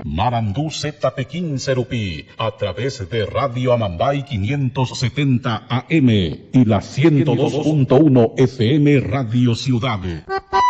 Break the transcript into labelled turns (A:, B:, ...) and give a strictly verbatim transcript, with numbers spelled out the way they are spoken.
A: Marandú Z P quince Rupí, a través de Radio Amambay quinientos setenta A M y la ciento dos punto uno F M Radio Ciudad.